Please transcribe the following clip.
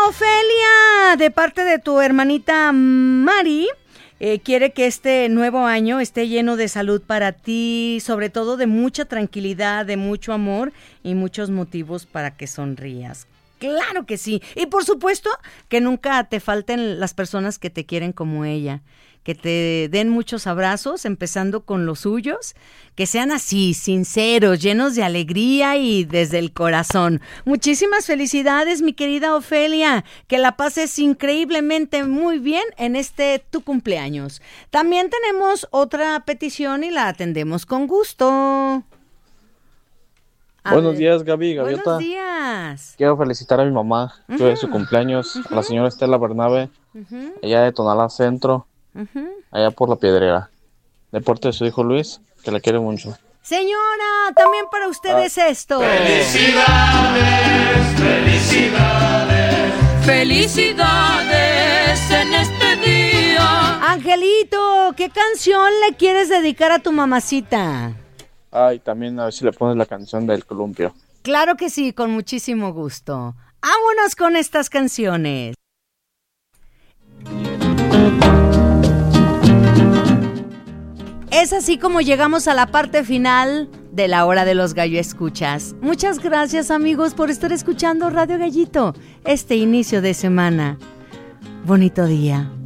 Ofelia, de parte de tu hermanita Mari, quiere que este nuevo año esté lleno de salud para ti, sobre todo de mucha tranquilidad, de mucho amor y muchos motivos para que sonrías. Claro que sí. Y por supuesto que nunca te falten las personas que te quieren como ella. Que te den muchos abrazos, empezando con los suyos, que sean así, sinceros, llenos de alegría y desde el corazón. Muchísimas felicidades, mi querida Ofelia, que la pases increíblemente muy bien en tu cumpleaños. También tenemos otra petición y la atendemos con gusto. Buenos días, Gaby, Gaviota. Buenos días. Quiero felicitar a mi mamá, que hoy es su cumpleaños, a la señora Estela Bernabe, ella de Tonalá Centro. Allá por La Piedrera, de parte de su hijo Luis, que la quiere mucho. Señora, también para ustedes esto. Felicidades, felicidades, felicidades en este día. Angelito, ¿qué canción le quieres dedicar a tu mamacita? Ay, también a ver si le pones la canción del columpio. Claro que sí, con muchísimo gusto. Vámonos con estas canciones. Es así como llegamos a la parte final de la hora de los gallo escuchas. Muchas gracias, amigos, por estar escuchando Radio Gallito este inicio de semana. Bonito día.